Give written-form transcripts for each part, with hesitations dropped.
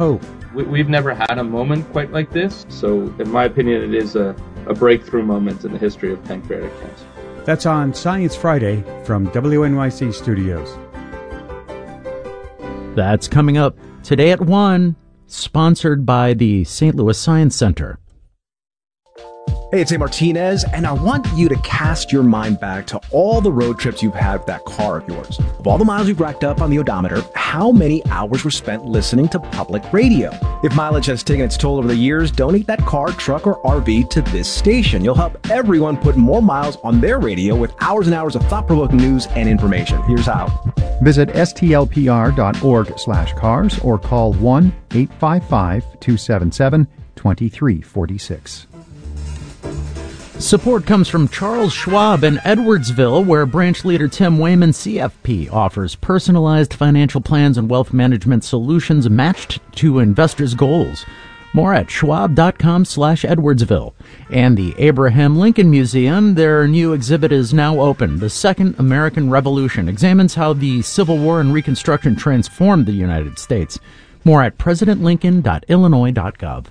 hope. We've never had a moment quite like this, so in my opinion, it is a breakthrough moment in the history of pancreatic cancer. That's on Science Friday from WNYC Studios. That's coming up today at 1, sponsored by the St. Louis Science Center. Hey, it's A. Martinez, and I want you to cast your mind back to all the road trips you've had with that car of yours. Of all the miles you've racked up on the odometer, how many hours were spent listening to public radio? If mileage has taken its toll over the years, donate that car, truck, or RV to this station. You'll help everyone put more miles on their radio with hours and hours of thought-provoking news and information. Here's how. Visit stlpr.org/cars or call 1-855-277-2346. Support comes from Charles Schwab in Edwardsville, where branch leader Tim Wayman, CFP, offers personalized financial plans and wealth management solutions matched to investors' goals. More at schwab.com/Edwardsville. And the Abraham Lincoln Museum, their new exhibit is now open. The Second American Revolution examines how the Civil War and Reconstruction transformed the United States. More at presidentlincoln.illinois.gov.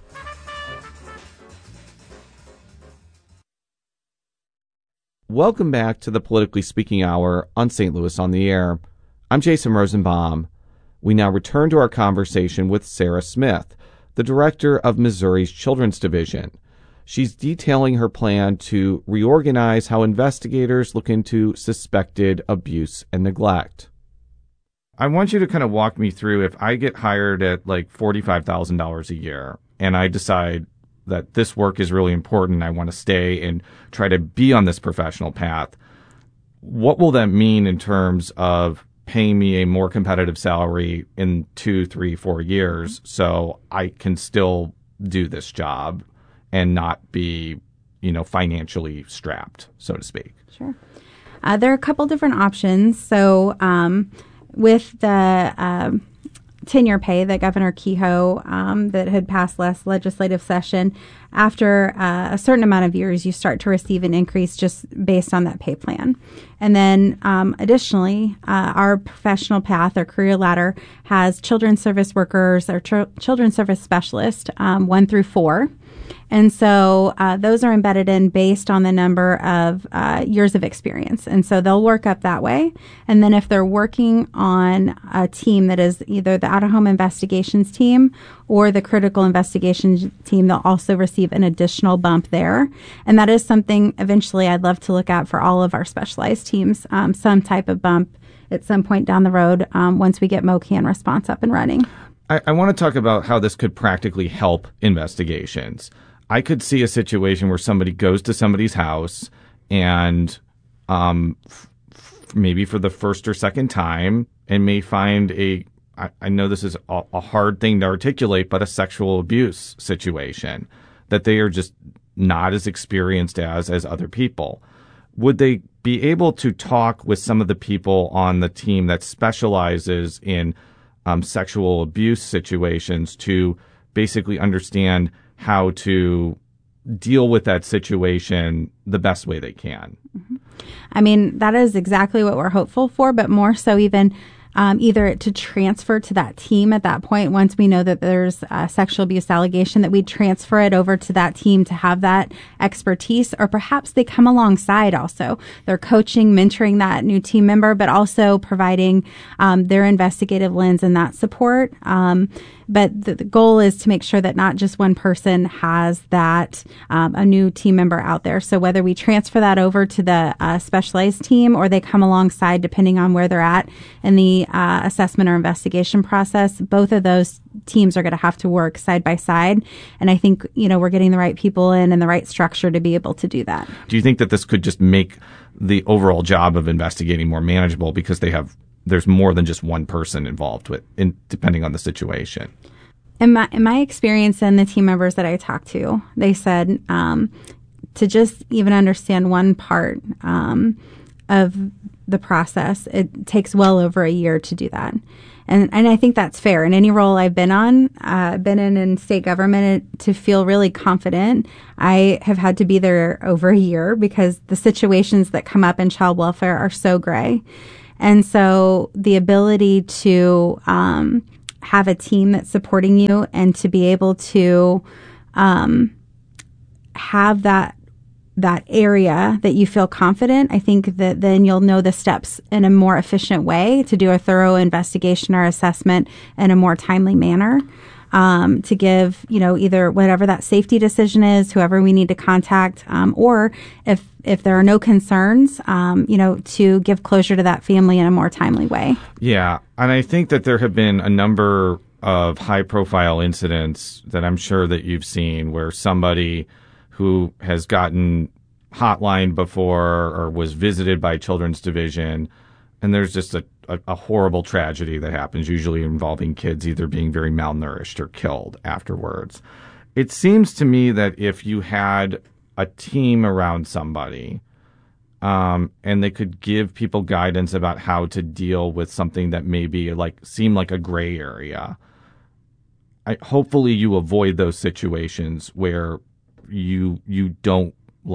Welcome back to the Politically Speaking Hour on St. Louis on the Air. I'm Jason Rosenbaum. We now return to our conversation with Sarah Smith, the director of Missouri's Children's Division. She's detailing her plan to reorganize how investigators look into suspected abuse and neglect. I want you to kind of walk me through, if I get hired at like $45,000 a year and I decide that this work is really important, I want to stay and try to be on this professional path, what will that mean in terms of paying me a more competitive salary in 2, 3, 4 years so I can still do this job and not be, financially strapped, so to speak? Sure. There are a couple different options. So with the tenure pay that Governor Kehoe that had passed last legislative session, after a certain amount of years, you start to receive an increase just based on that pay plan. And then additionally, our professional path or career ladder has children's service workers or children's service specialists 1 through 4. And so those are embedded in based on the number of years of experience. And so they'll work up that way. And then if they're working on a team that is either the out-of-home investigations team or the critical investigations team, they'll also receive an additional bump there. And that is something eventually I'd love to look at for all of our specialized teams, some type of bump at some point down the road once we get MOCAN response up and running. I want to talk about how this could practically help investigations. I could see a situation where somebody goes to somebody's house and maybe for the first or second time and may find I know this is a hard thing to articulate, but a sexual abuse situation that they are just not as experienced as other people. Would they be able to talk with some of the people on the team that specializes in sexual abuse situations to basically understand how to deal with that situation the best way they can? Mm-hmm. I mean, that is exactly what we're hopeful for, but more so even either to transfer to that team at that point, once we know that there's a sexual abuse allegation, that we transfer it over to that team to have that expertise, or perhaps they come alongside also. They're coaching, mentoring that new team member, but also providing their investigative lens and that support. But the goal is to make sure that not just one person has that, a new team member out there. So whether we transfer that over to the specialized team or they come alongside, depending on where they're at in the assessment or investigation process, both of those teams are going to have to work side by side. And I think, we're getting the right people in and the right structure to be able to do that. Do you think that this could just make the overall job of investigating more manageable because there's more than just one person involved depending on the situation? In my experience and the team members that I talked to, they said to just even understand one part of the process, it takes well over a year to do that. And I think that's fair. In any role I've been in state government, to feel really confident, I have had to be there over a year because the situations that come up in child welfare are so gray. And so the ability to have a team that's supporting you and to be able to have that area that you feel confident, I think that then you'll know the steps in a more efficient way to do a thorough investigation or assessment in a more timely manner. To give, either whatever that safety decision is, whoever we need to contact, or if there are no concerns, to give closure to that family in a more timely way. Yeah. And I think that there have been a number of high-profile incidents that I'm sure that you've seen where somebody who has gotten hotline before or was visited by Children's Division, and there's just a horrible tragedy that happens, usually involving kids either being very malnourished or killed afterwards. It seems to me that if you had a team around somebody and they could give people guidance about how to deal with something that maybe seem like a gray area, hopefully you avoid those situations where you don't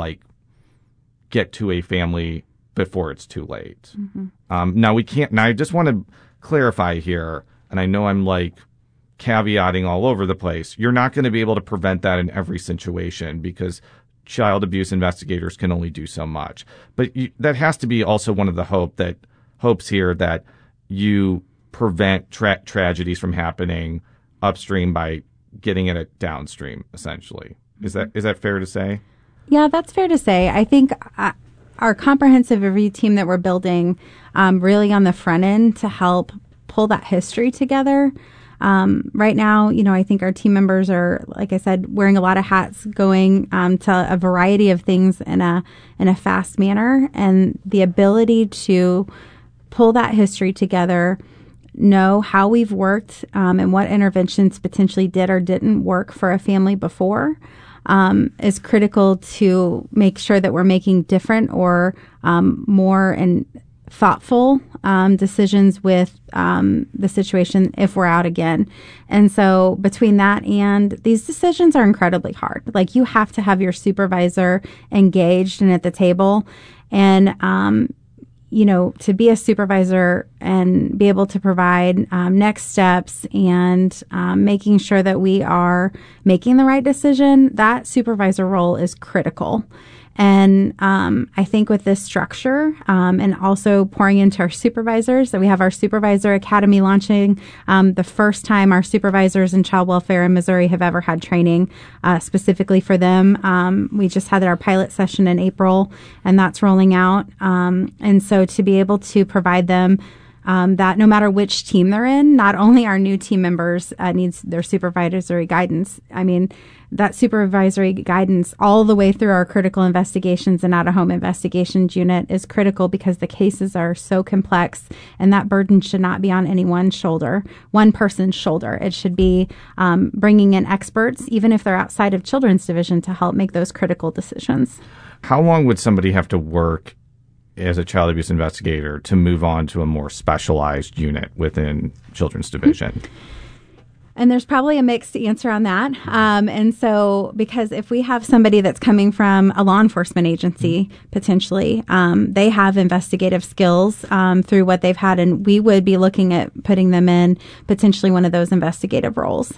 get to a family before it's too late. Mm-hmm. Now we can't. Now I just want to clarify here, and I know I'm caveating all over the place. You're not going to be able to prevent that in every situation because child abuse investigators can only do so much. But that has to be also one of the hopes here that you prevent tragedies from happening upstream by getting it downstream. Essentially, is that fair to say? Yeah, that's fair to say. I think our comprehensive review team that we're building really on the front end to help pull that history together. Right now, I think our team members are, like I said, wearing a lot of hats, going to a variety of things in a fast manner, and the ability to pull that history together, know how we've worked and what interventions potentially did or didn't work for a family before. Is critical to make sure that we're making different or more and thoughtful decisions with the situation if we're out again. And so between that and these decisions are incredibly hard. You have to have your supervisor engaged and at the table. And to be a supervisor and be able to provide next steps and making sure that we are making the right decision, that supervisor role is critical. And I think with this structure and also pouring into our supervisors, so we have our Supervisor Academy launching the first time our supervisors in child welfare in Missouri have ever had training specifically for them. We just had our pilot session in April, and that's rolling out. And so to be able to provide them that no matter which team they're in, not only our new team members needs their supervisory guidance. I mean, that supervisory guidance all the way through our critical investigations and out-of-home investigations unit is critical because the cases are so complex, and that burden should not be on any one person's shoulder. It should be bringing in experts, even if they're outside of Children's Division, to help make those critical decisions. How long would somebody have to work as a child abuse investigator to move on to a more specialized unit within Children's Division? And there's probably a mixed answer on that. And so, because if we have somebody that's coming from a law enforcement agency, potentially, they have investigative skills through what they've had, and we would be looking at putting them in potentially one of those investigative roles.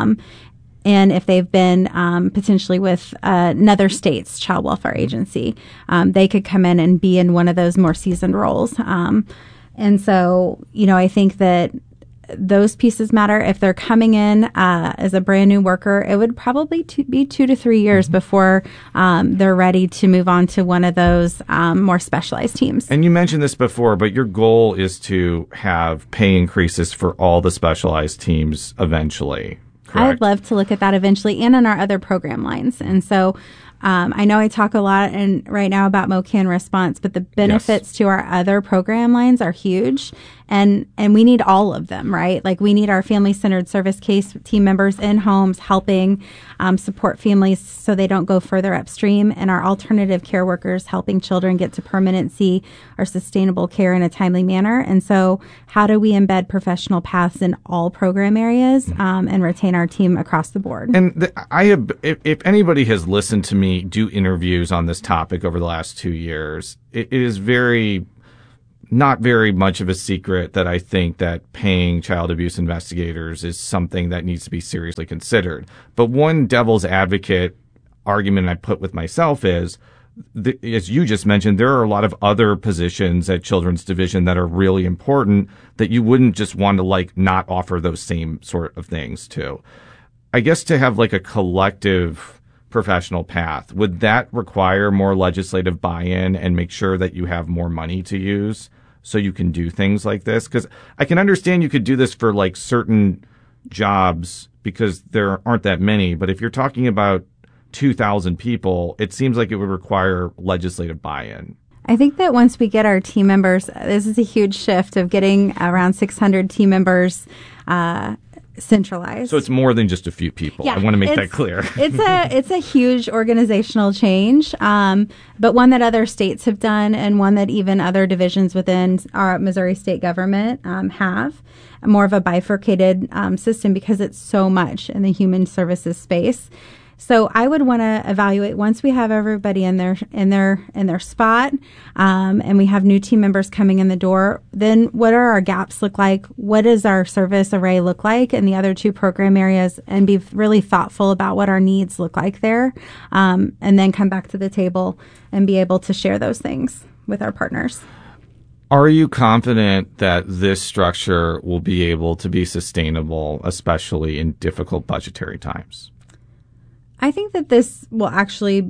And if they've been potentially with another state's child welfare agency, they could come in and be in one of those more seasoned roles. And so, I think that those pieces matter. If they're coming in as a brand new worker, it would probably be 2 to 3 years before they're ready to move on to one of those more specialized teams. And you mentioned this before, but your goal is to have pay increases for all the specialized teams eventually. Correct? I'd love to look at that eventually and in our other program lines. And so I know I talk a lot right now about MOCAN response, but the benefits to our other program lines are huge. And we need all of them, right? We need our family-centered service case team members in homes helping support families so they don't go further upstream, and our alternative care workers helping children get to permanency or sustainable care in a timely manner. And so how do we embed professional paths in all program areas and retain our team across the board? And if anybody has listened to me do interviews on this topic over the last 2 years, it is very not very much of a secret that I think that paying child abuse investigators is something that needs to be seriously considered. But one devil's advocate argument I put with myself is, as you just mentioned, there are a lot of other positions at Children's Division that are really important that you wouldn't just want to like not offer those same sort of things to. I guess to have like a collective professional path, would that require more legislative buy-in and make sure that you have more money to use so you can do things like this? Because I can understand you could do this for like certain jobs because there aren't that many. But if you're talking about 2,000 people, it seems like it would require legislative buy-in. I think that once we get our team members, this is a huge shift of getting around 600 team members centralized. So it's more than just a few people. Yeah, I want to make that clear. It's a huge organizational change, but one that other states have done and one that even other divisions within our Missouri state government have. More of a bifurcated system because it's so much in the human services space. So I would want to evaluate once we have everybody in their spot, and we have new team members coming in the door. Then what are our gaps look like? What does our service array look like in the other two program areas? And be really thoughtful about what our needs look like there, and then come back to the table and be able to share those things with our partners. Are you confident that this structure will be able to be sustainable, especially in difficult budgetary times? I think that this will actually,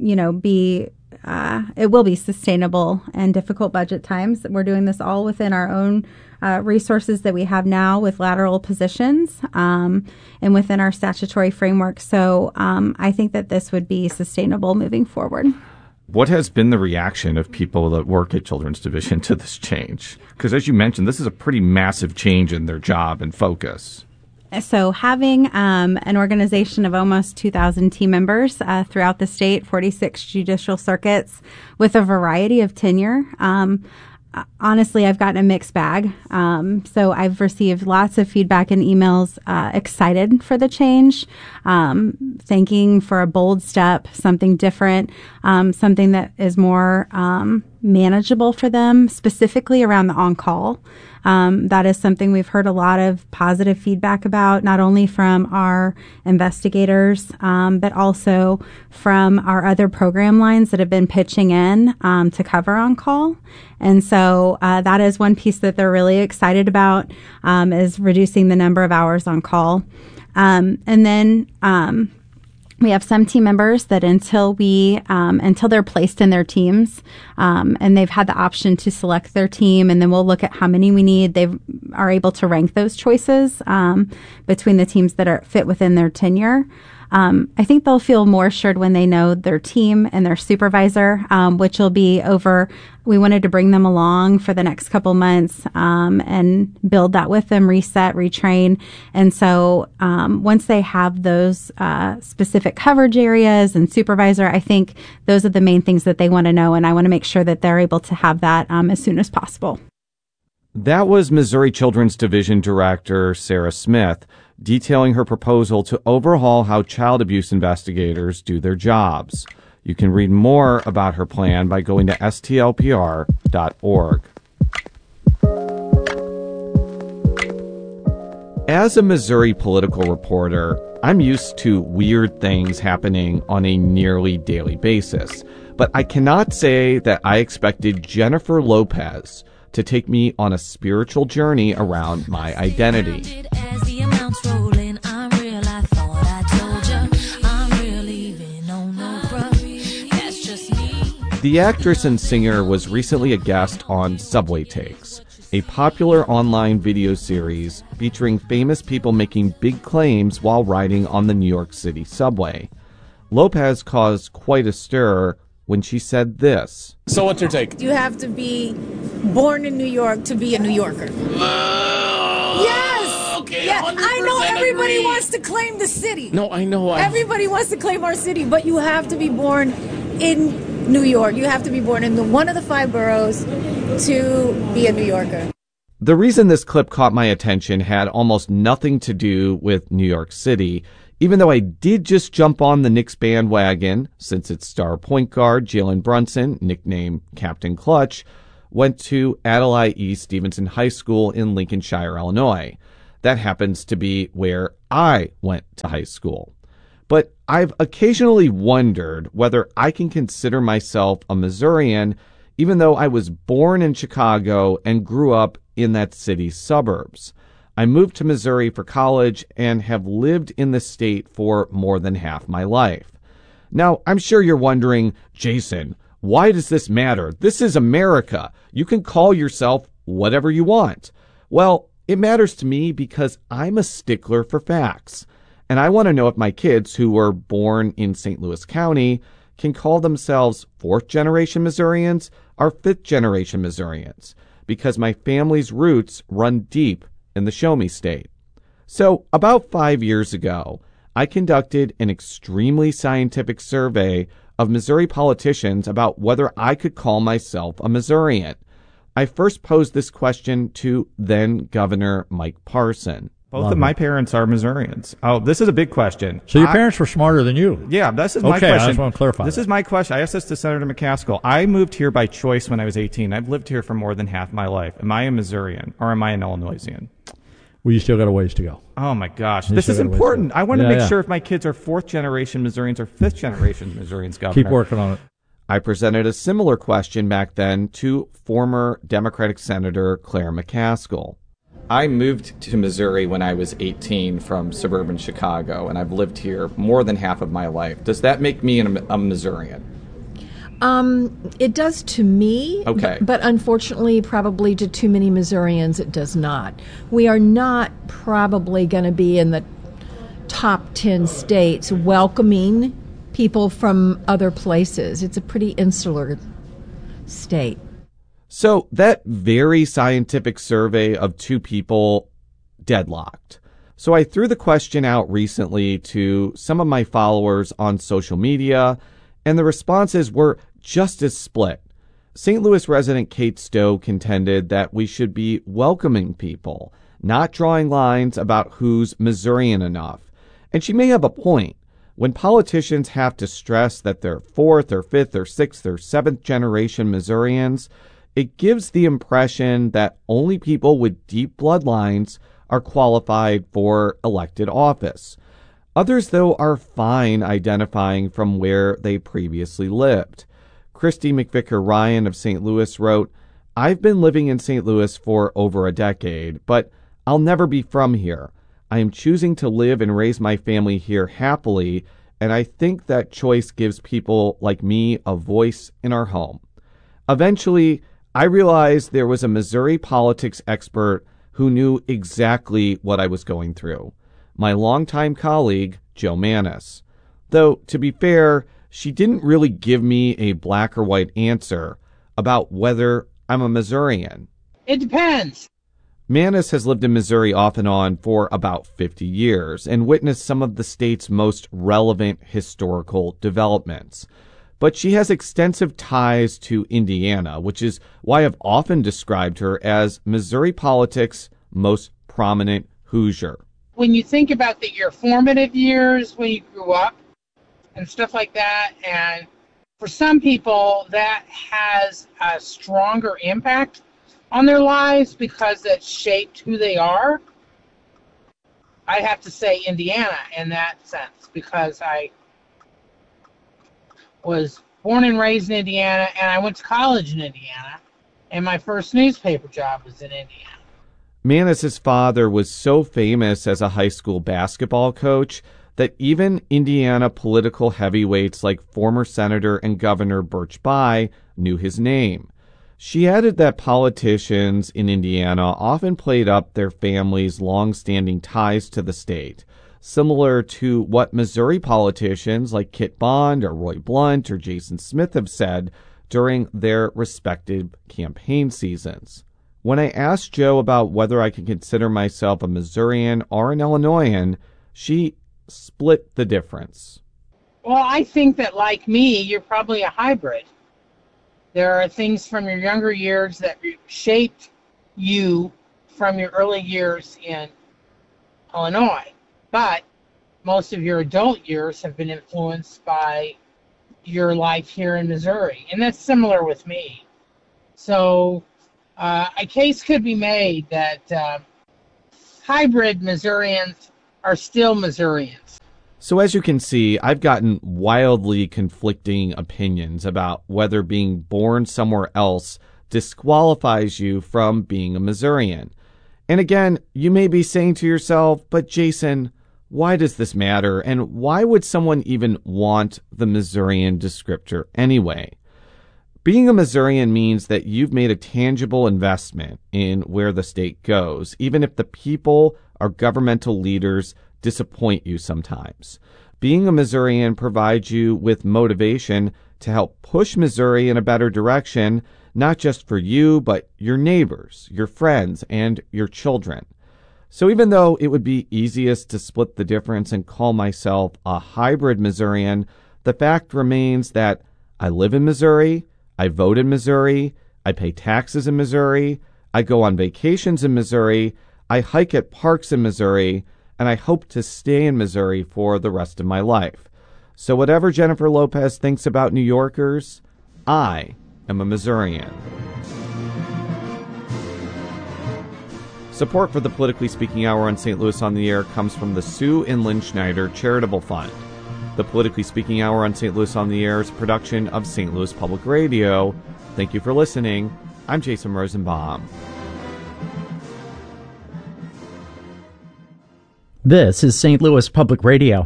be it will be sustainable in difficult budget times. We're doing this all within our own resources that we have now with lateral positions and within our statutory framework. So I think that this would be sustainable moving forward. What has been the reaction of people that work at Children's Division to this change? Because as you mentioned, this is a pretty massive change in their job and focus. So having an organization of almost 2,000 team members throughout the state, 46 judicial circuits with a variety of tenure, honestly, I've gotten a mixed bag. So I've received lots of feedback and emails, excited for the change, thanking for a bold step, something different, something that is more manageable for them, specifically around the on-call. That is something we've heard a lot of positive feedback about, not only from our investigators, but also from our other program lines that have been pitching in to cover on-call. And so that is one piece that they're really excited about, is reducing the number of hours on call. And then we have some team members that until they're placed in their teams, and they've had the option to select their team, and then we'll look at how many we need. They are able to rank those choices between the teams that are fit within their tenure. I think they'll feel more assured when they know their team and their supervisor, which will be over. We wanted to bring them along for the next couple months and build that with them, reset, retrain. And so once they have those specific coverage areas and supervisor, I think those are the main things that they want to know. And I want to make sure that they're able to have that as soon as possible. That was Missouri Children's Division Director Sarah Smith detailing her proposal to overhaul how child abuse investigators do their jobs. You can read more about her plan by going to stlpr.org. As a Missouri political reporter, I'm used to weird things happening on a nearly daily basis, but I cannot say that I expected Jennifer Lopez to take me on a spiritual journey around my identity. The actress and singer was recently a guest on Subway Takes, a popular online video series featuring famous people making big claims while riding on the New York City subway. Lopez caused quite a stir when she said this. So what's your take? You have to be born in New York to be a New Yorker. Yes! Okay, yeah, I know everybody agree. wants to claim the city. No, I know. Everybody wants to claim our city, but you have to be born in New York. You have to be born in one of the 5 boroughs to be a New Yorker. The reason this clip caught my attention had almost nothing to do with New York City, even though I did just jump on the Knicks bandwagon since its star point guard, Jalen Brunson, nicknamed Captain Clutch, went to Adelie E. Stevenson High School in Lincolnshire, Illinois. That happens to be where I went to high school. But I've occasionally wondered whether I can consider myself a Missourian, even though I was born in Chicago and grew up in that city's suburbs. I moved to Missouri for college and have lived in the state for more than half my life. Now, I'm sure you're wondering, Jason, why does this matter? This is America. You can call yourself whatever you want. Well, it matters to me because I'm a stickler for facts. And I want to know if my kids who were born in St. Louis County can call themselves fourth-generation Missourians or fifth-generation Missourians, because my family's roots run deep in the Show Me State. So about 5 years ago, I conducted an extremely scientific survey of Missouri politicians about whether I could call myself a Missourian. I first posed this question to then Governor Mike Parson. Both of my parents are Missourians. Oh, this is a big question. So your parents were smarter than you? Yeah, this is my question. question. I just want to clarify This is my question. I asked this to Senator McCaskill. I moved here by choice when I was 18. I've lived here for more than half my life. Am I a Missourian or am I an Illinoisian? Well, you still got a ways to go. Oh, my gosh. This is important. I want to make sure if my kids are fourth-generation Missourians or fifth-generation Missourians, Governor. Keep working on it. I presented a similar question back then to former Democratic Senator Claire McCaskill. I moved to Missouri when I was 18 from suburban Chicago, and I've lived here more than half of my life. Does that make me a Missourian? It does to me, okay. But unfortunately, probably to too many Missourians, it does not. We are not probably going to be in the top 10 states welcoming people from other places. It's a pretty insular state. So that very scientific survey of two people deadlocked. So I threw the question out recently to some of my followers on social media, and the responses were just as split. St. Louis resident Kate Stowe contended that we should be welcoming people, not drawing lines about who's Missourian enough. And she may have a point. When politicians have to stress that they're fourth or fifth or sixth or seventh generation Missourians, it gives the impression that only people with deep bloodlines are qualified for elected office. Others, though, are fine identifying from where they previously lived. Christy McVicker Ryan of St. Louis wrote, "I've been living in St. Louis for over a decade, but I'll never be from here. I am choosing to live and raise my family here happily, and I think that choice gives people like me a voice in our home." Eventually, I realized there was a Missouri politics expert who knew exactly what I was going through. My longtime colleague, Jo Mannies. Though, to be fair, she didn't really give me a black or white answer about whether I'm a Missourian. It depends. Mannies has lived in Missouri off and on for about 50 years and witnessed some of the state's most relevant historical developments. But she has extensive ties to Indiana, which is why I've often described her as Missouri politics' most prominent Hoosier. When you think about your formative years, when you grew up and stuff like that, and for some people that has a stronger impact on their lives because it shaped who they are, I have to say Indiana in that sense, because I was born and raised in Indiana, and I went to college in Indiana, and my first newspaper job was in Indiana. Mannies' father was so famous as a high school basketball coach that even Indiana political heavyweights like former Senator and Governor Birch Bayh knew his name. She added that politicians in Indiana often played up their family's long-standing ties to the state, similar to what Missouri politicians like Kit Bond or Roy Blunt or Jason Smith have said during their respective campaign seasons. When I asked Jo about whether I can consider myself a Missourian or an Illinoisan, she split the difference. Well, I think that, like me, you're probably a hybrid. There are things from your younger years that shaped you from your early years in Illinois. But most of your adult years have been influenced by your life here in Missouri. And that's similar with me. So a case could be made that hybrid Missourians are still Missourians. So as you can see, I've gotten wildly conflicting opinions about whether being born somewhere else disqualifies you from being a Missourian. And again, you may be saying to yourself, but Jason, why does this matter? And why would someone even want the Missourian descriptor anyway? Being a Missourian means that you've made a tangible investment in where the state goes, even if the people or governmental leaders disappoint you sometimes. Being a Missourian provides you with motivation to help push Missouri in a better direction, not just for you, but your neighbors, your friends, and your children. So even though it would be easiest to split the difference and call myself a hybrid Missourian, the fact remains that I live in Missouri, I vote in Missouri, I pay taxes in Missouri, I go on vacations in Missouri, I hike at parks in Missouri, and I hope to stay in Missouri for the rest of my life. So whatever Jennifer Lopez thinks about New Yorkers, I am a Missourian. Support for the Politically Speaking Hour on St. Louis on the Air comes from the Sue and Lynn Schneider Charitable Fund. The Politically Speaking Hour on St. Louis on the Air is a production of St. Louis Public Radio. Thank you for listening. I'm Jason Rosenbaum. This is St. Louis Public Radio.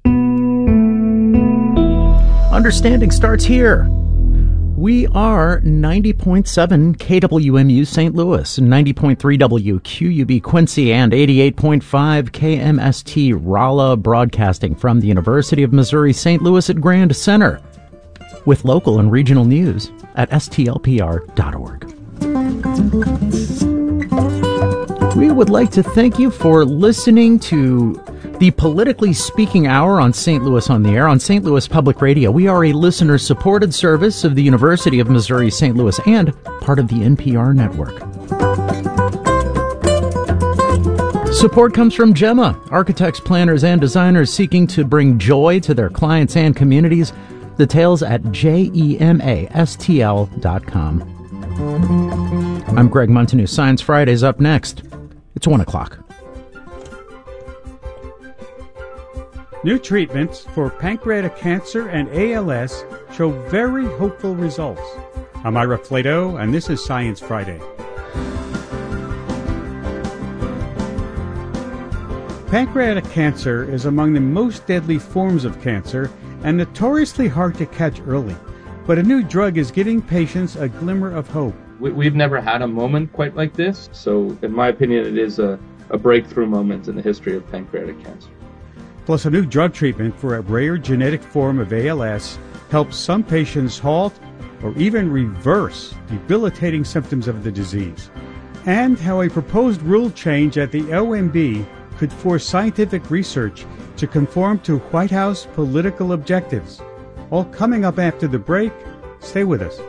Understanding starts here. We are 90.7 KWMU St. Louis, 90.3 WQUB Quincy, and 88.5 KMST Rolla, broadcasting from the University of Missouri St. Louis at Grand Center, with local and regional news at stlpr.org. We would like to thank you for listening to the Politically Speaking Hour on St. Louis on the Air on St. Louis Public Radio. We are a listener-supported service of the University of Missouri St. Louis and part of the NPR network. Support comes from Gemma, architects, planners, and designers seeking to bring joy to their clients and communities. Details at gemastl.com. I'm Greg Montanue. Science Friday's up next. It's 1 o'clock. New treatments for pancreatic cancer and ALS show very hopeful results. I'm Ira Flato, and this is Science Friday. Pancreatic cancer is among the most deadly forms of cancer and notoriously hard to catch early. But a new drug is giving patients a glimmer of hope. We've never had a moment quite like this, so in my opinion it is a breakthrough moment in the history of pancreatic cancer. Plus, a new drug treatment for a rare genetic form of ALS helps some patients halt or even reverse debilitating symptoms of the disease. And how a proposed rule change at the OMB could force scientific research to conform to White House political objectives. All coming up after the break. Stay with us.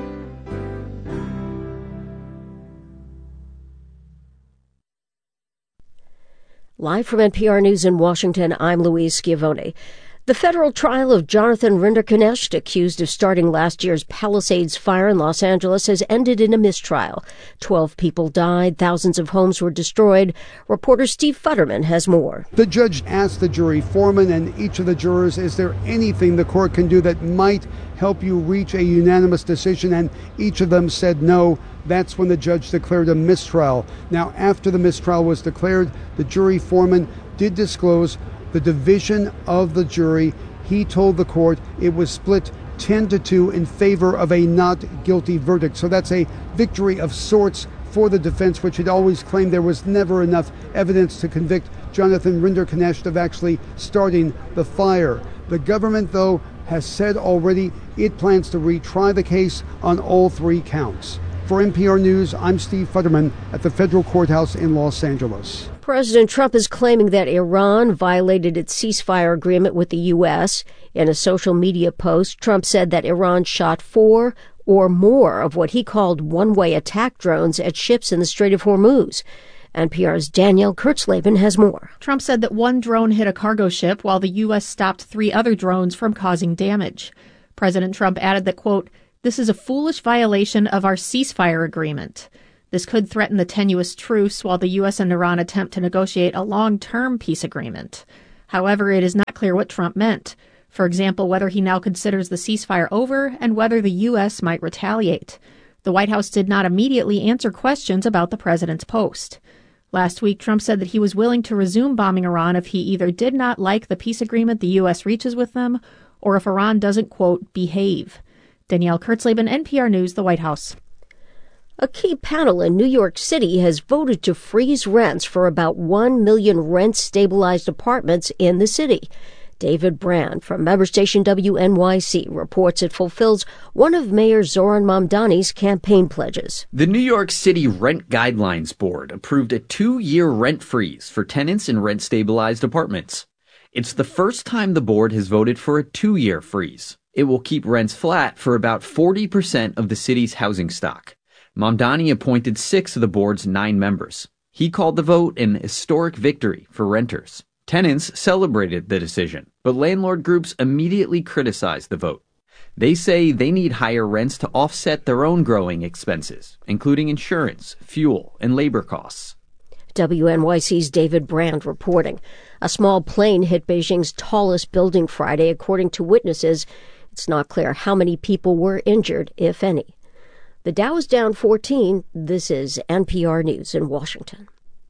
Live from NPR News in Washington, I'm Louise Schiavone. The federal trial of Jonathan Rinderknecht, accused of starting last year's Palisades fire in Los Angeles, has ended in a mistrial. 12 people died, thousands of homes were destroyed. Reporter Steve Futterman has more. The judge asked the jury foreman and each of the jurors, is there anything the court can do that might help you reach a unanimous decision? And each of them said no. That's when the judge declared a mistrial. Now, after the mistrial was declared, the jury foreman did disclose the division of the jury. He told the court it was split 10-2 in favor of a not guilty verdict. So that's a victory of sorts for the defense, which had always claimed there was never enough evidence to convict Jonathan Rinderknecht of actually starting the fire. The government, though, has said already it plans to retry the case on all three counts. For NPR News, I'm Steve Futterman at the federal courthouse in Los Angeles. President Trump is claiming that Iran violated its ceasefire agreement with the U.S. In a social media post, Trump said that Iran shot 4 or more of what he called one-way attack drones at ships in the Strait of Hormuz. NPR's Danielle Kurtzleben has more. Trump said that one drone hit a cargo ship while the U.S. stopped 3 other drones from causing damage. President Trump added that, quote, This is a foolish violation of our ceasefire agreement. This could threaten the tenuous truce while the U.S. and Iran attempt to negotiate a long-term peace agreement. However, it is not clear what Trump meant. For example, whether he now considers the ceasefire over and whether the U.S. might retaliate. The White House did not immediately answer questions about the president's post. Last week, Trump said that he was willing to resume bombing Iran if he either did not like the peace agreement the U.S. reaches with them or if Iran doesn't, quote, behave. Danielle Kurtzleben, NPR News, the White House. A key panel in New York City has voted to freeze rents for about 1 million rent-stabilized apartments in the city. David Brand from member station WNYC reports it fulfills one of Mayor Zoran Mamdani's campaign pledges. The New York City Rent Guidelines Board approved a 2-year rent freeze for tenants in rent-stabilized apartments. It's the first time the board has voted for a 2-year freeze. It will keep rents flat for about 40% of the city's housing stock. Mamdani appointed 6 of the board's 9 members. He called the vote an historic victory for renters. Tenants celebrated the decision, but landlord groups immediately criticized the vote. They say they need higher rents to offset their own growing expenses, including insurance, fuel, and labor costs. WNYC's David Brand reporting. A small plane hit Beijing's tallest building Friday, according to witnesses. It's not clear how many people were injured, if any. The Dow is down 14. This is NPR News in Washington.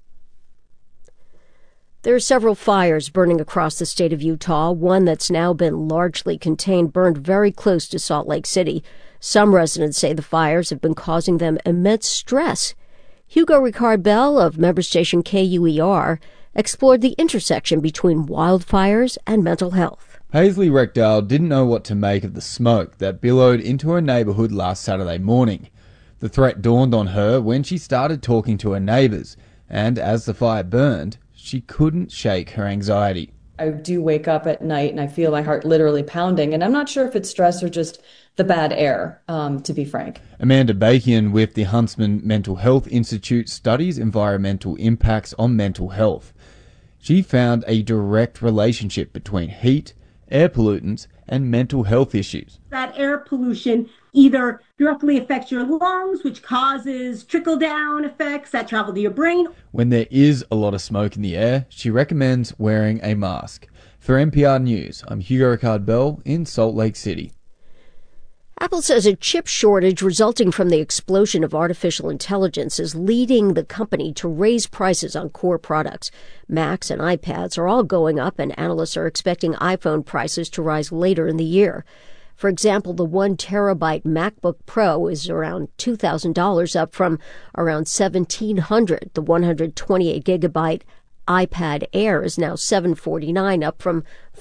There are several fires burning across the state of Utah. One that's now been largely contained burned very close to Salt Lake City. Some residents say the fires have been causing them immense stress. Hugo Ricard-Bell of member station KUER explored the intersection between wildfires and mental health. Paisley Reckdale didn't know what to make of the smoke that billowed into her neighbourhood last Saturday morning. The threat dawned on her when she started talking to her neighbours, and as the fire burned, she couldn't shake her anxiety. I do wake up at night and I feel my heart literally pounding, and I'm not sure if it's stress or just the bad air, to be frank. Amanda Bakian with the Huntsman Mental Health Institute studies environmental impacts on mental health. She found a direct relationship between heat, air pollutants, and mental health issues. That air pollution either directly affects your lungs, which causes trickle-down effects that travel to your brain. When there is a lot of smoke in the air, she recommends wearing a mask. For NPR News, I'm Hugo Ricard-Bell in Salt Lake City. Apple says a chip shortage resulting from the explosion of artificial intelligence is leading the company to raise prices on core products. Macs and iPads are all going up, and analysts are expecting iPhone prices to rise later in the year. For example, the 1 terabyte MacBook Pro is around $2,000, up from around $1,700. The 128 gigabyte iPad Air is now $749, up from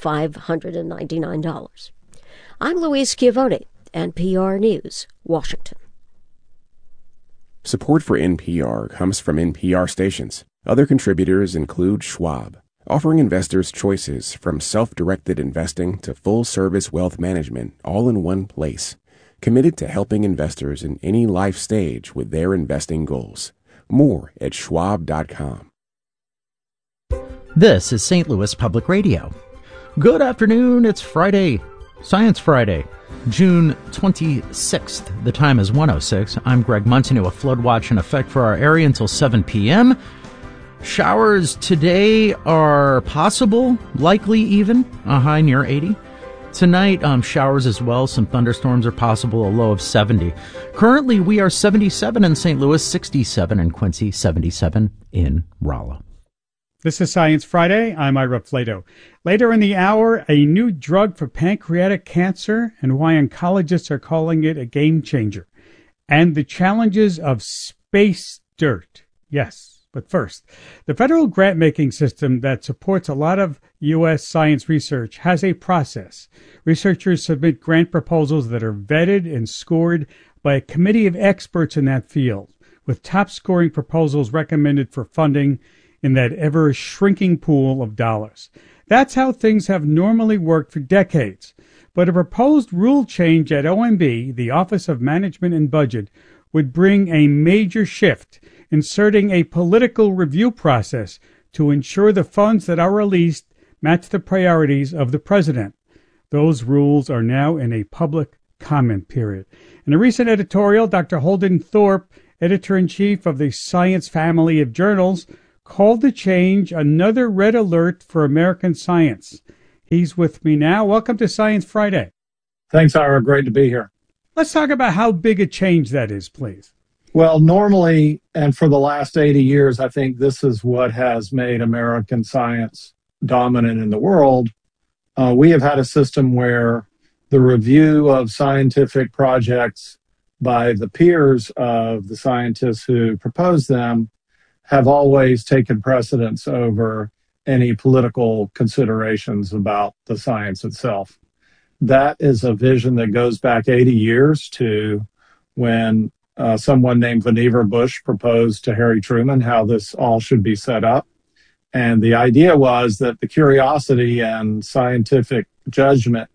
$599. I'm Louise Schiavone, NPR News, Washington. Support for NPR comes from NPR stations. Other contributors include Schwab, offering investors choices from self-directed investing to full-service wealth management all in one place. Committed to helping investors in any life stage with their investing goals. More at schwab.com. This is St. Louis Public Radio. Good afternoon. It's Friday, Science Friday, June 26th. The time is 1:06. I'm Greg Montano. A flood watch in effect for our area until 7 p.m. Showers today are possible, likely even, a high near 80. Tonight, showers as well. Some thunderstorms are possible, a low of 70. Currently, we are 77 in St. Louis, 67 in Quincy, 77 in Rolla. This is Science Friday. I'm Ira Flato. Later in the hour, a new drug for pancreatic cancer and why oncologists are calling it a game changer. And the challenges of space dirt. Yes. But first, the federal grant-making system that supports a lot of U.S. science research has a process. Researchers submit grant proposals that are vetted and scored by a committee of experts in that field, with top-scoring proposals recommended for funding in that ever-shrinking pool of dollars. That's how things have normally worked for decades. But a proposed rule change at OMB, the Office of Management and Budget, would bring a major shift, inserting a political review process to ensure the funds that are released match the priorities of the president. Those rules are now in a public comment period. In a recent editorial, Dr. Holden Thorpe, editor-in-chief of the Science family of journals, called the change another red alert for American science. He's with me now. Welcome to Science Friday. Thanks, Ira. Great to be here. Let's talk about how big a change that is, please. Well, normally, and for the last 80 years, I think this is what has made American science dominant in the world. We have had a system where the review of scientific projects by the peers of the scientists who propose them have always taken precedence over any political considerations about the science itself. That is a vision that goes back 80 years to when someone named Vannevar Bush proposed to Harry Truman how this all should be set up. And the idea was that the curiosity and scientific judgment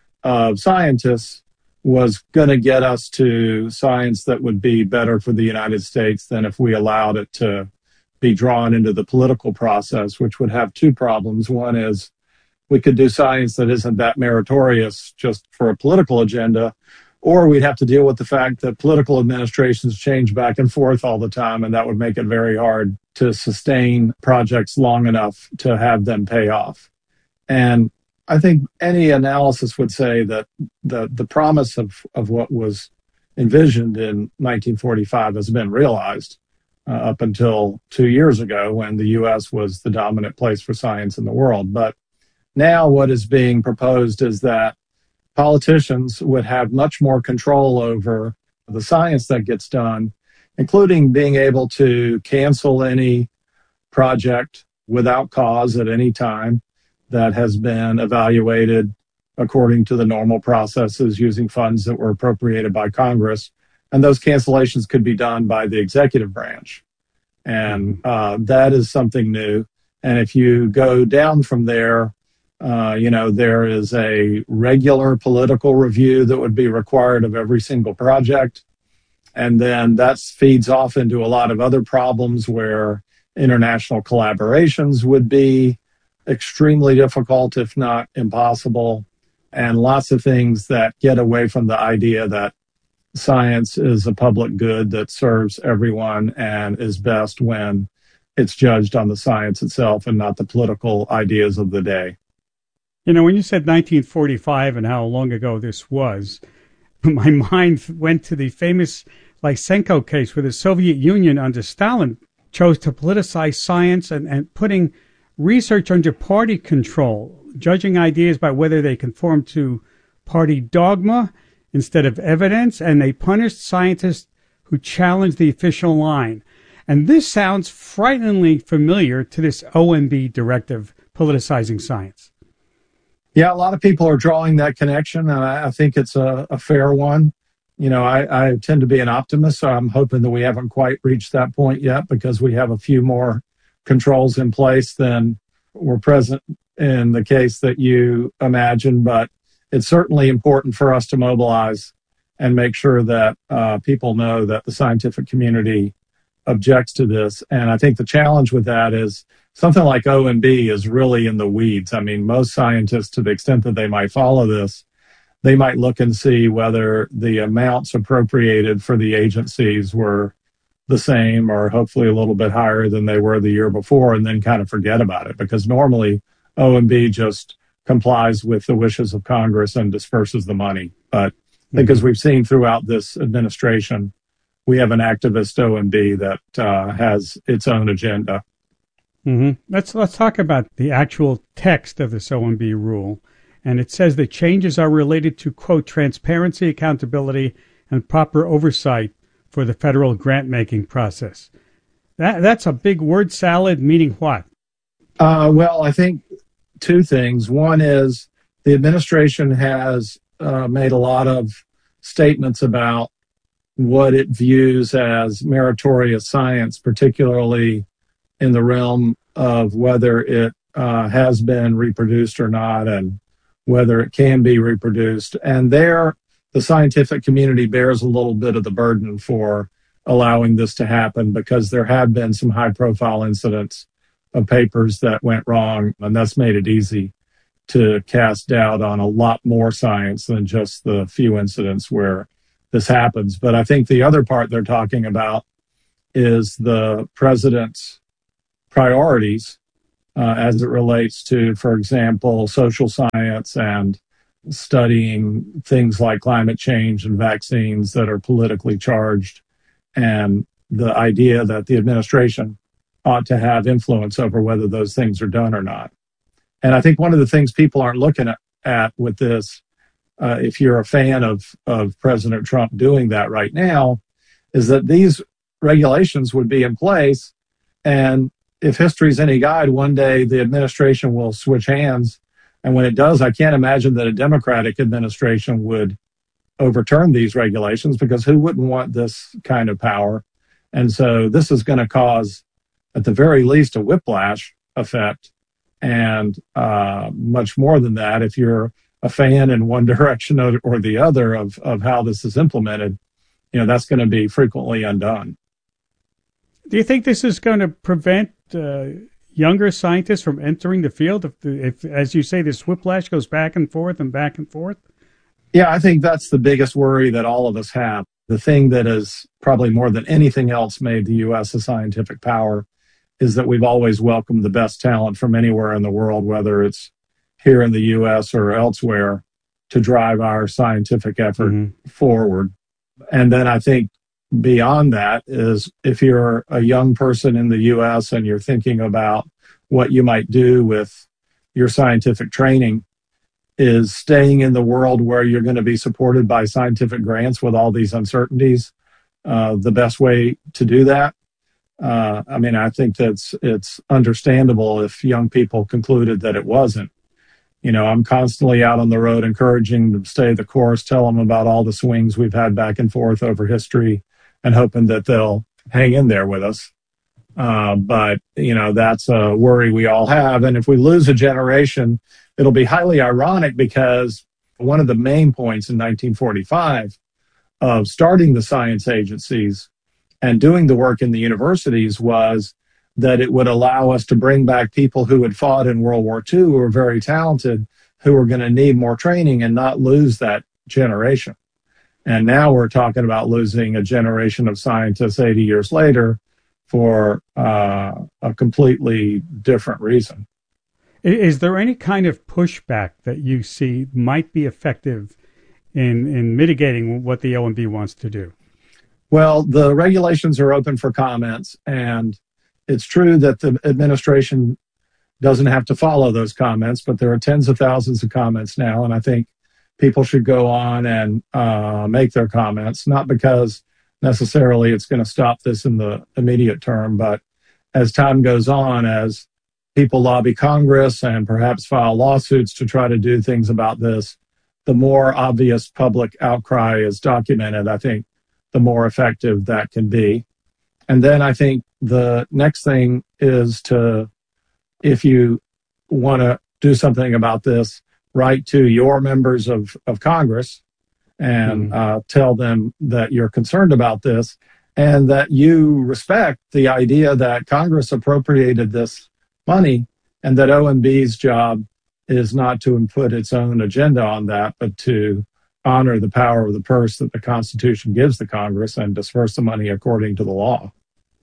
of scientists was going to get us to science that would be better for the United States than if we allowed it to be drawn into the political process, which would have two problems. One is we could do science that isn't that meritorious just for a political agenda, or we'd have to deal with the fact that political administrations change back and forth all the time, and that would make it very hard to sustain projects long enough to have them pay off. And I think any analysis would say that the promise of what was envisioned in 1945 has been realized up until 2 years ago when the U.S. was the dominant place for science in the world. But now what is being proposed is that politicians would have much more control over the science that gets done, including being able to cancel any project without cause at any time that has been evaluated according to the normal processes using funds that were appropriated by Congress. And those cancellations could be done by the executive branch. And that is something new. And if you go down from there, there is a regular political review that would be required of every single project. And then that feeds off into a lot of other problems where international collaborations would be extremely difficult, if not impossible, and lots of things that get away from the idea that science is a public good that serves everyone and is best when it's judged on the science itself and not the political ideas of the day. You know, when you said 1945 and how long ago this was, my mind went to the famous Lysenko case where the Soviet Union under Stalin chose to politicize science and putting research under party control, judging ideas by whether they conform to party dogma instead of evidence, and they punished scientists who challenged the official line. And this sounds frighteningly familiar to this OMB directive politicizing science. Yeah, a lot of people are drawing that connection, and I think it's a fair one. You know, I tend to be an optimist, so I'm hoping that we haven't quite reached that point yet because we have a few more controls in place than were present in the case that you imagine. But it's certainly important for us to mobilize and make sure that people know that the scientific community objects to this. And I think the challenge with that is something like OMB is really in the weeds. I mean, most scientists, to the extent that they might follow this, they might look and see whether the amounts appropriated for the agencies were the same or hopefully a little bit higher than they were the year before, and then kind of forget about it, because normally OMB just complies with the wishes of Congress and disperses the money. But I think as we've seen throughout this administration, we have an activist OMB that has its own agenda. Mm-hmm. Let's talk about the actual text of this OMB rule. And it says the changes are related to, quote, transparency, accountability, and proper oversight for the federal grant-making process. That's a big word salad, meaning what? Well, I think two things. One is the administration has made a lot of statements about what it views as meritorious science, particularly in the realm of whether it has been reproduced or not and whether it can be reproduced. And there, the scientific community bears a little bit of the burden for allowing this to happen, because there have been some high-profile incidents of papers that went wrong, and that's made it easy to cast doubt on a lot more science than just the few incidents where this happens. But I think the other part they're talking about is the president's priorities as it relates to, for example, social science and studying things like climate change and vaccines that are politically charged, and the idea that the administration ought to have influence over whether those things are done or not. And I think one of the things people aren't looking at with this, if you're a fan of President Trump doing that right now, is that these regulations would be in place, and if history's any guide, one day the administration will switch hands. And when it does, I can't imagine that a Democratic administration would overturn these regulations, because who wouldn't want this kind of power? And so this is going to cause, at the very least, a whiplash effect. And much more than that, if you're a fan in one direction or the other of how this is implemented, that's going to be frequently undone. Do you think this is going to prevent younger scientists from entering the field if, as you say, this whiplash goes back and forth and back and forth? Yeah, I think that's the biggest worry that all of us have. The thing that has probably more than anything else made the U.S. a scientific power is that we've always welcomed the best talent from anywhere in the world, whether it's here in the U.S. or elsewhere, to drive our scientific effort forward. And then I think beyond that is, if you're a young person in the U.S. and you're thinking about what you might do with your scientific training, is staying in the world where you're going to be supported by scientific grants with all these uncertainties the best way to do that? I think it's understandable if young people concluded that it wasn't. I'm constantly out on the road encouraging them to stay the course, tell them about all the swings we've had back and forth over history, and hoping that they'll hang in there with us. But that's a worry we all have. And if we lose a generation, it'll be highly ironic, because one of the main points in 1945 of starting the science agencies and doing the work in the universities was that it would allow us to bring back people who had fought in World War II, who were very talented, who were going to need more training, and not lose that generation. And now we're talking about losing a generation of scientists 80 years later for a completely different reason. Is there any kind of pushback that you see might be effective in mitigating what the OMB wants to do? Well, the regulations are open for comments, and it's true that the administration doesn't have to follow those comments, but there are tens of thousands of comments now, and I think people should go on and make their comments, not because necessarily it's going to stop this in the immediate term, but as time goes on, as people lobby Congress and perhaps file lawsuits to try to do things about this, the more obvious public outcry is documented, I think the more effective that can be. And then I think the next thing is to, if you want to do something about this, write to your members of Congress and tell them that you're concerned about this and that you respect the idea that Congress appropriated this money and that OMB's job is not to put its own agenda on that, but to honor the power of the purse that the Constitution gives the Congress and disperse the money according to the law.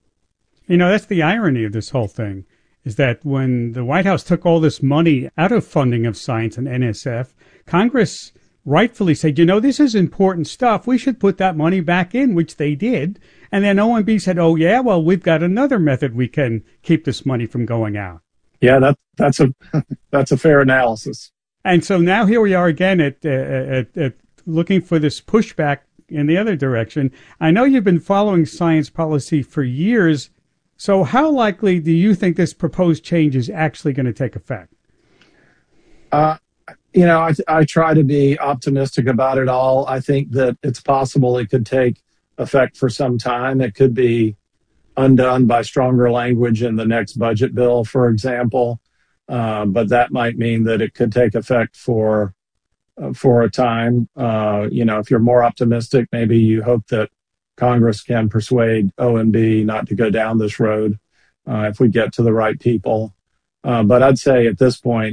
That's the irony of this whole thing, is that when the White House took all this money out of funding of science and NSF, Congress rightfully said, this is important stuff. We should put that money back in, which they did. And then OMB said, oh, yeah, well, we've got another method we can keep this money from going out. Yeah, that's a fair analysis. And so now here we are again at looking for this pushback in the other direction. I know you've been following science policy for years. So how likely do you think this proposed change is actually going to take effect? I try to be optimistic about it all. I think that it's possible it could take effect for some time. It could be undone by stronger language in the next budget bill, for example. But that might mean that it could take effect for a time. If you're more optimistic, maybe you hope that Congress can persuade OMB not to go down this road if we get to the right people. But I'd say at this point,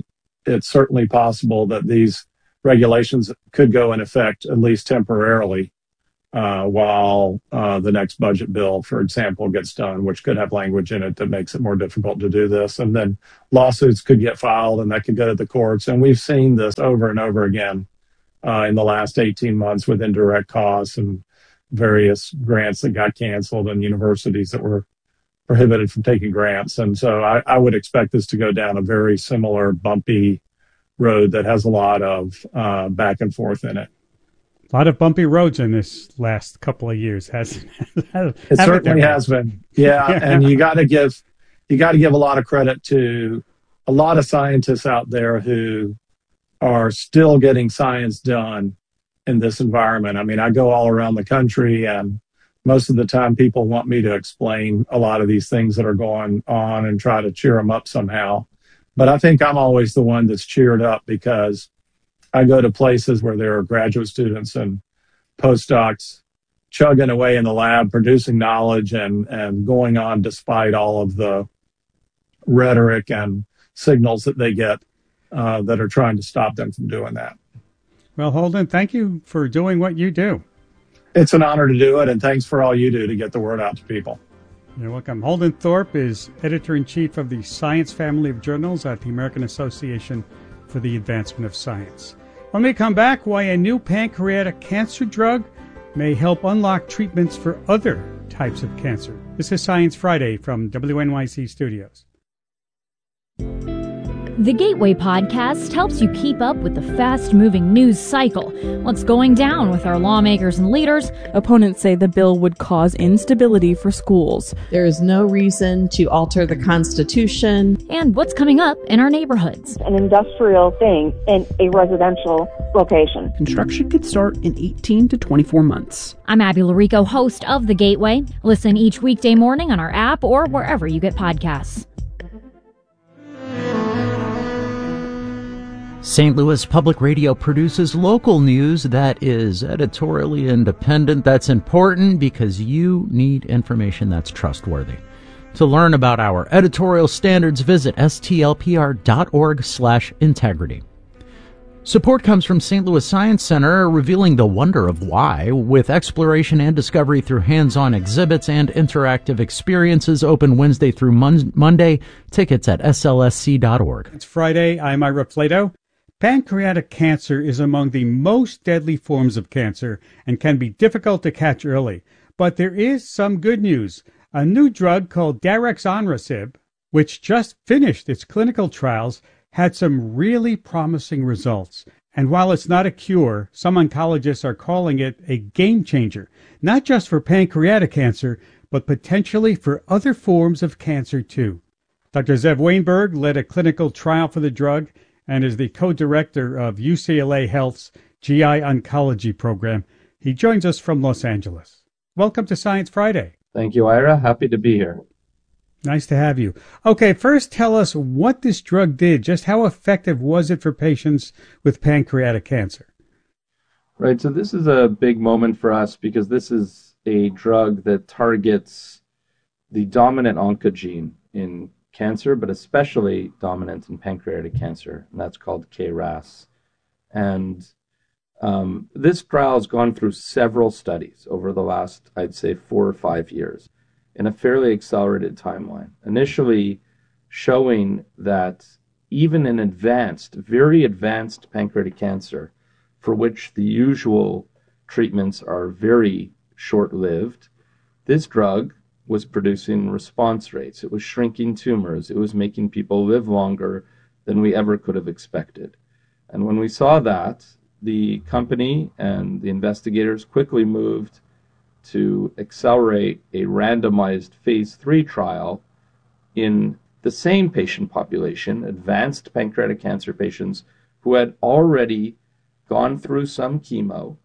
it's certainly possible that these regulations could go in effect, at least temporarily, while the next budget bill, for example, gets done, which could have language in it that makes it more difficult to do this. And then lawsuits could get filed, and that could go to the courts. And we've seen this over and over again in the last 18 months with indirect costs and various grants that got canceled and universities that were prohibited from taking grants. And so I would expect this to go down a very similar bumpy road that has a lot of back and forth in it. A lot of bumpy roads in this last couple of years, hasn't it? It certainly has been. Yeah, and you got to give a lot of credit to a lot of scientists out there who are still getting science done in this environment. I mean, I go all around the country, and most of the time people want me to explain a lot of these things that are going on and try to cheer them up somehow. But I think I'm always the one that's cheered up because I go to places where there are graduate students and postdocs chugging away in the lab, producing knowledge and going on despite all of the rhetoric and signals that they get that are trying to stop them from doing that. Well, Holden, thank you for doing what you do. It's an honor to do it, and thanks for all you do to get the word out to people. You're welcome. Holden Thorpe is editor-in-chief of the Science family of journals at the American Association for the Advancement of Science. When we come back, why a new pancreatic cancer drug may help unlock treatments for other types of cancer. This is Science Friday from WNYC Studios. The Gateway Podcast helps you keep up with the fast-moving news cycle. What's going down with our lawmakers and leaders? Opponents say the bill would cause instability for schools. There is no reason to alter the Constitution. And what's coming up in our neighborhoods. An industrial thing in a residential location. Construction could start in 18 to 24 months. I'm Abby Larico, host of The Gateway. Listen each weekday morning on our app or wherever you get podcasts. St. Louis Public Radio produces local news that is editorially independent. That's important because you need information that's trustworthy. To learn about our editorial standards, visit stlpr.org/integrity. Support comes from St. Louis Science Center, revealing the wonder of why, with exploration and discovery through hands-on exhibits and interactive experiences, open Wednesday through Monday. Tickets at slsc.org. It's Friday. I'm Ira Flato. Pancreatic cancer is among the most deadly forms of cancer and can be difficult to catch early. But there is some good news. A new drug called Daraxonrasib, which just finished its clinical trials, had some really promising results. And while it's not a cure, some oncologists are calling it a game changer, not just for pancreatic cancer, but potentially for other forms of cancer too. Dr. Zev Wainberg led a clinical trial for the drug and is the co-director of UCLA Health's GI Oncology program. He joins us from Los Angeles. Welcome to Science Friday. Thank you, Ira. Happy to be here. Nice to have you. Okay, first tell us what this drug did. Just how effective was it for patients with pancreatic cancer? Right, so this is a big moment for us because this is a drug that targets the dominant oncogene in cancer, but especially dominant in pancreatic cancer, and that's called KRAS. And this trial has gone through several studies over the last, I'd say, 4 or 5 years in a fairly accelerated timeline. Initially showing that even in advanced, very advanced pancreatic cancer, for which the usual treatments are very short-lived, this drug was producing response rates. It was shrinking tumors. It was making people live longer than we ever could have expected. And when we saw that, the company and the investigators quickly moved to accelerate a randomized phase 3 trial in the same patient population, advanced pancreatic cancer patients who had already gone through some chemo,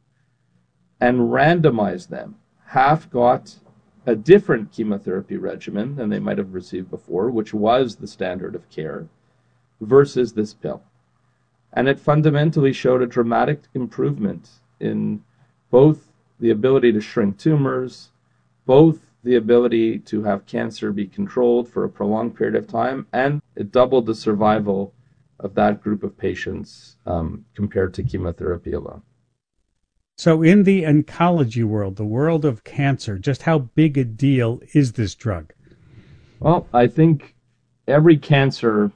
and randomized them. Half got a different chemotherapy regimen than they might have received before, which was the standard of care, versus this pill. And it fundamentally showed a dramatic improvement in both the ability to shrink tumors, both the ability to have cancer be controlled for a prolonged period of time, and it doubled the survival of that group of patients compared to chemotherapy alone. So in the oncology world, the world of cancer, just how big a deal is this drug? Well, I think every cancer,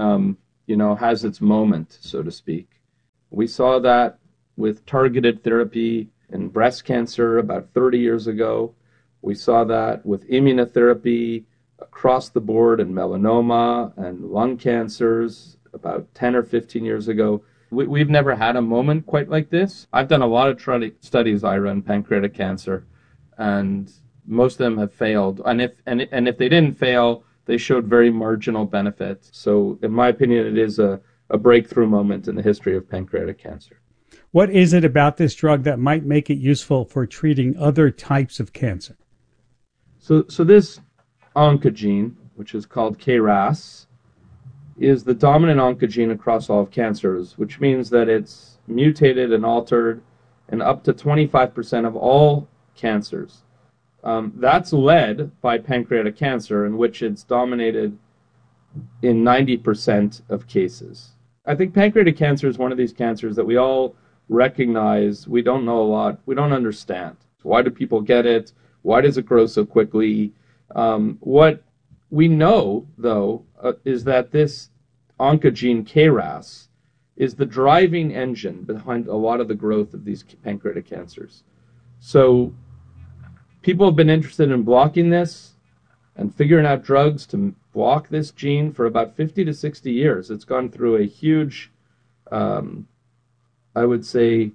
has its moment, so to speak. We saw that with targeted therapy in breast cancer about 30 years ago. We saw that with immunotherapy across the board in melanoma and lung cancers about 10 or 15 years ago. We've never had a moment quite like this. I've done a lot of studies, Ira, in pancreatic cancer, and most of them have failed. And if they didn't fail, they showed very marginal benefits. So in my opinion, it is a breakthrough moment in the history of pancreatic cancer. What is it about this drug that might make it useful for treating other types of cancer? So this oncogene, which is called KRAS, is the dominant oncogene across all of cancers, which means that it's mutated and altered in up to 25% of all cancers. That's led by pancreatic cancer, in which it's dominated in 90% of cases. I think pancreatic cancer is one of these cancers that we all recognize. We don't know a lot. We don't understand. Why do people get it? Why does it grow so quickly? What we know, though, is that this oncogene KRAS is the driving engine behind a lot of the growth of these pancreatic cancers. So people have been interested in blocking this and figuring out drugs to block this gene for about 50 to 60 years. It's gone through a huge, I would say,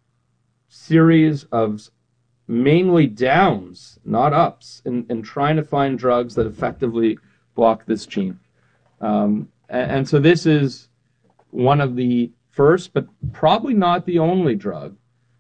series of mainly downs, not ups, in trying to find drugs that effectively block this gene. And so this is one of the first, but probably not the only drug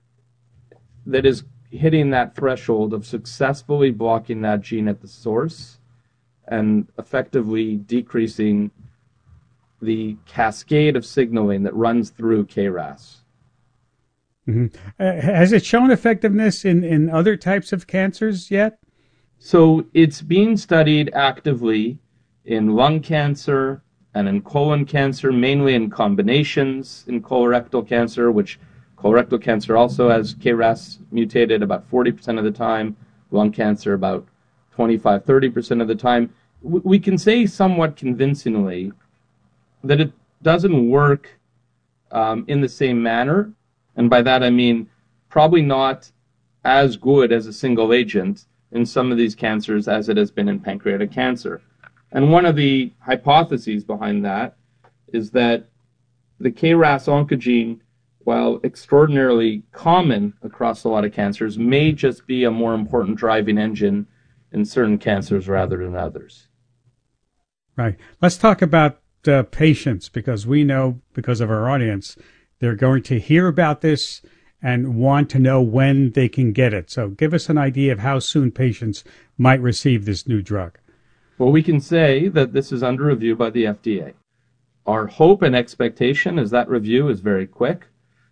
that is hitting that threshold of successfully blocking that gene at the source and effectively decreasing the cascade of signaling that runs through KRAS. Mm-hmm. Has it shown effectiveness in other types of cancers yet? So it's being studied actively in lung cancer and in colon cancer, mainly in combinations in colorectal cancer, which colorectal cancer also has KRAS mutated about 40% of the time, lung cancer about 25-30% of the time. We can say somewhat convincingly that it doesn't work in the same manner. And by that I mean probably not as good as a single agent in some of these cancers as it has been in pancreatic cancer. And one of the hypotheses behind that is that the KRAS oncogene, while extraordinarily common across a lot of cancers, may just be a more important driving engine in certain cancers rather than others. Right. Let's talk about patients, because we know, because of our audience, they're going to hear about this and want to know when they can get it. So give us an idea of how soon patients might receive this new drug. Well, we can say that this is under review by the FDA. Our hope and expectation is that review is very quick,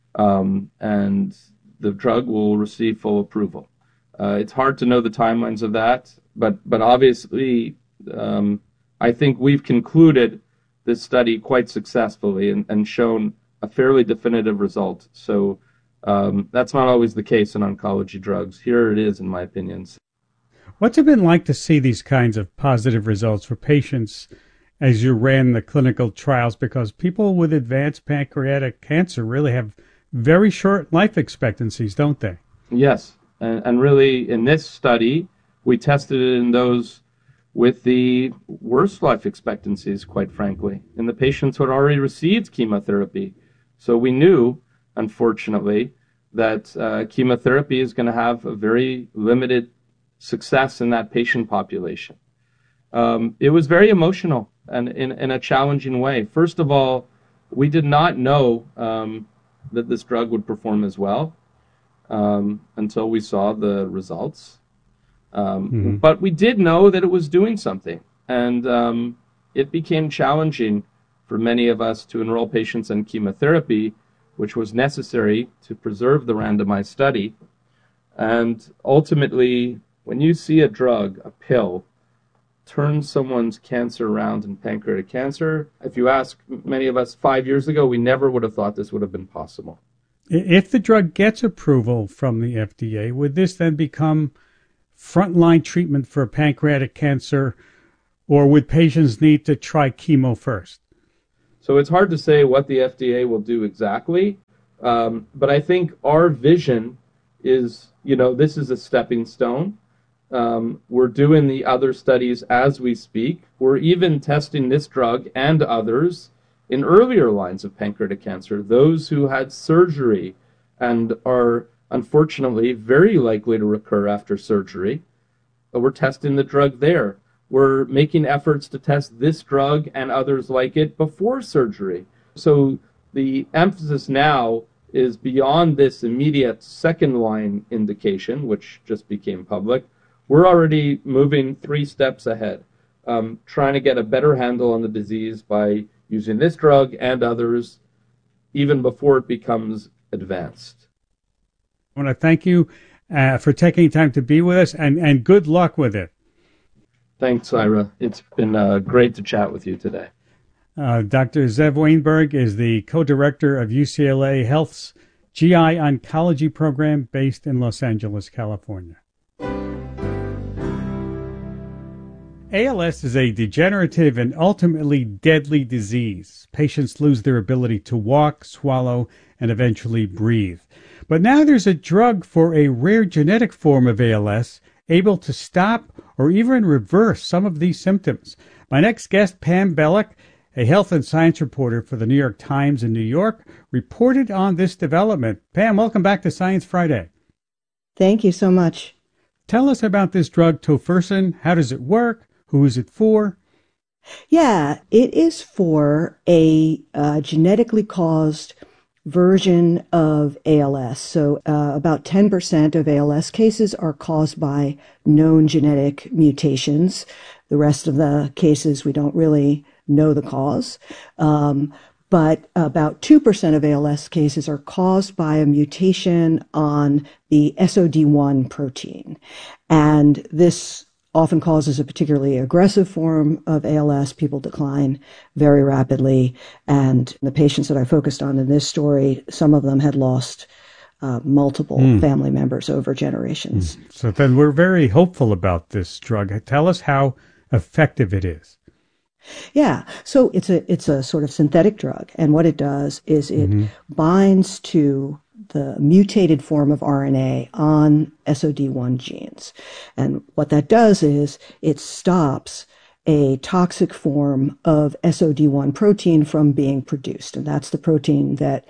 and the drug will receive full approval. It's hard to know the timelines of that, but obviously I think we've concluded this study quite successfully and shown a fairly definitive result. So that's not always the case in oncology drugs. Here it is, in my opinion. What's it been like to see these kinds of positive results for patients as you ran the clinical trials? Because people with advanced pancreatic cancer really have very short life expectancies, don't they? Yes. And really, in this study, we tested it in those with the worst life expectancies, quite frankly, in the patients who had already received chemotherapy. So we knew, unfortunately, that chemotherapy is going to have a very limited success in that patient population. It was very emotional and in a challenging way. First of all, we did not know that this drug would perform as well until we saw the results. But we did know that it was doing something, and it became challenging for many of us to enroll patients in chemotherapy, which was necessary to preserve the randomized study. And ultimately, when you see a drug, a pill, turn someone's cancer around in pancreatic cancer. If you ask many of us 5 years ago, we never would have thought this would have been possible. If the drug gets approval from the FDA, would this then become frontline treatment for pancreatic cancer, or would patients need to try chemo first? So it's hard to say what the FDA will do exactly, but I think our vision is, this is a stepping stone. We're doing the other studies as we speak. We're even testing this drug and others in earlier lines of pancreatic cancer, those who had surgery and are unfortunately very likely to recur after surgery. We're testing the drug there. We're making efforts to test this drug and others like it before surgery. So the emphasis now is beyond this immediate second-line indication, which just became public. We're already moving 3 steps ahead, trying to get a better handle on the disease by using this drug and others even before it becomes advanced. I want to thank you for taking time to be with us, and good luck with it. Thanks, Ira. It's been great to chat with you today. Dr. Zev Wainberg is the co-director of UCLA Health's GI Oncology program based in Los Angeles, California. ALS is a degenerative and ultimately deadly disease. Patients lose their ability to walk, swallow, and eventually breathe. But now there's a drug for a rare genetic form of ALS able to stop or even reverse some of these symptoms. My next guest, Pam Bellick, a health and science reporter for the New York Times in New York, reported on this development. Pam, welcome back to Science Friday. Thank you so much. Tell us about this drug, tofersen. How does it work? Who is it for? Yeah, it is for a genetically caused version of ALS. So about 10% of ALS cases are caused by known genetic mutations. The rest of the cases, we don't really know the cause. But about 2% of ALS cases are caused by a mutation on the SOD1 protein. And this often causes a particularly aggressive form of ALS. People decline very rapidly. And the patients that I focused on in this story, some of them had lost multiple family members over generations. So then we're very hopeful about this drug. Tell us how effective it is. Yeah. So it's a sort of synthetic drug. And what it does is it binds to the mutated form of RNA on SOD1 genes. And what that does is it stops a toxic form of SOD1 protein from being produced. And that's the protein that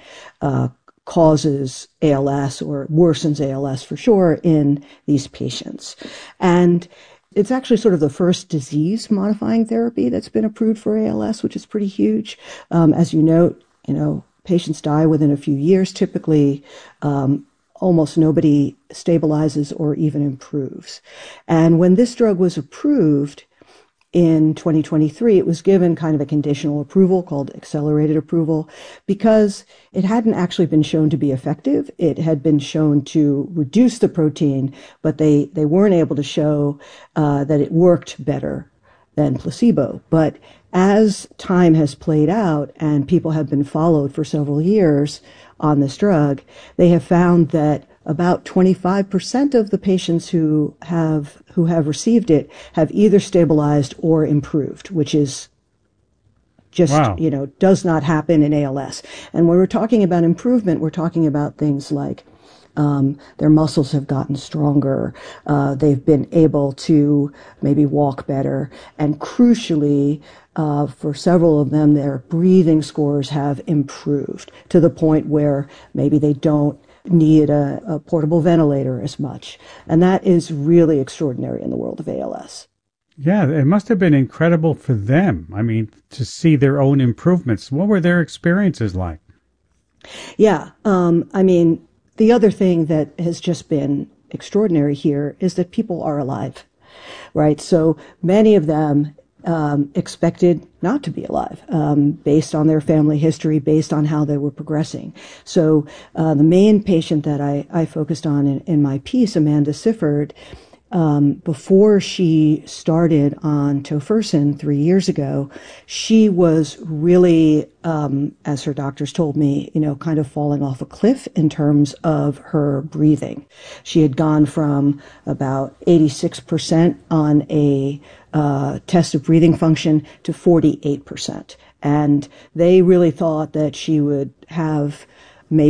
causes ALS or worsens ALS for sure in these patients. And it's actually sort of the first disease-modifying therapy that's been approved for ALS, which is pretty huge. As you note, patients die within a few years. Typically, almost nobody stabilizes or even improves. And when this drug was approved in 2023, it was given kind of a conditional approval called accelerated approval because it hadn't actually been shown to be effective. It had been shown to reduce the protein, but they weren't able to show that it worked better than placebo. But as time has played out and people have been followed for several years on this drug, they have found that about 25% of the patients who have received it have either stabilized or improved, which is just, does not happen in ALS. And when we're talking about improvement, we're talking about things like their muscles have gotten stronger. They've been able to maybe walk better. And crucially, for several of them, their breathing scores have improved to the point where maybe they don't need a portable ventilator as much. And that is really extraordinary in the world of ALS. Yeah, it must have been incredible for them. I mean, to see their own improvements. What were their experiences like? Yeah, the other thing that has just been extraordinary here is that people are alive, right? So many of them expected not to be alive, based on their family history, based on how they were progressing. So the main patient that I focused on in my piece, Amanda Sifford, before she started on tofersen 3 years ago, she was really, as her doctors told me, kind of falling off a cliff in terms of her breathing. She had gone from about 86% on a test of breathing function to 48%. And they really thought that she would have